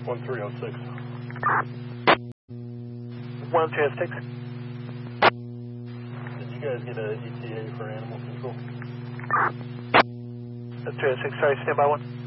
1306. 126. Did you guys get a ETA for animal control? 206, sorry, stand by 1.